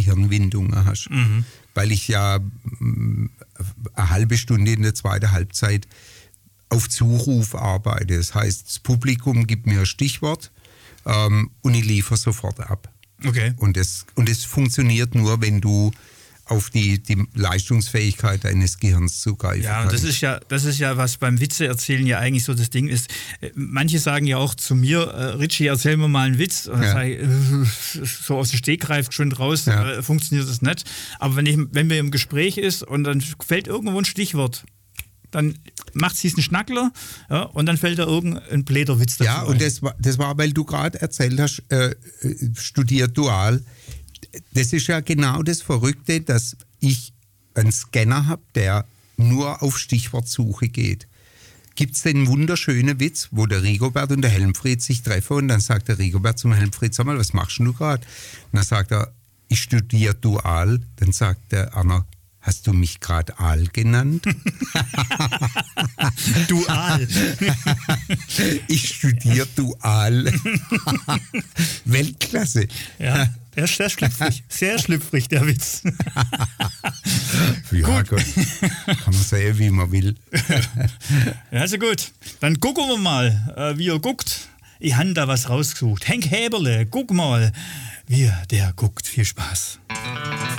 Gehirnwindungen hast. Weil ich ja eine halbe Stunde in der zweiten Halbzeit auf Zuruf arbeite. Das heißt, das Publikum gibt mir ein Stichwort und ich liefere sofort ab. Okay. Und das funktioniert nur, wenn du auf die Leistungsfähigkeit deines Gehirns zugreifen Ja, und kannst. das ist ja, was beim Witze erzählen ja eigentlich so das Ding ist. Manche sagen ja auch zu mir, Richie, erzähl mir mal einen Witz. Und sag ich, so aus dem Stegreif schon raus, funktioniert das nicht. Aber wenn wir im Gespräch ist und dann fällt irgendwo ein Stichwort, dann macht sie es einen Schnackler, und dann fällt da irgendein bläder Witz dazu. Ja, und das war, weil du gerade erzählt hast, studiert dual. Das ist ja genau das Verrückte, dass ich einen Scanner habe, der nur auf Stichwortsuche geht. Gibt es den wunderschönen Witz, wo der Rigobert und der Helmfried sich treffen und dann sagt der Rigobert zum Helmfried, sag mal, was machst du gerade? Und dann sagt er, ich studiere dual. Dann sagt der Anna, hast du mich gerade Aal genannt? Dual. Ich studiere dual. Weltklasse. Ja, der ist sehr schlüpfrig. Sehr schlüpfrig, der Witz. Ja, Gott. Kann man sehen, wie man will. Ja, also gut. Dann gucken wir mal, wie ihr guckt. Ich habe da was rausgesucht. Henk Häberle, guck mal, wie der guckt. Viel Spaß.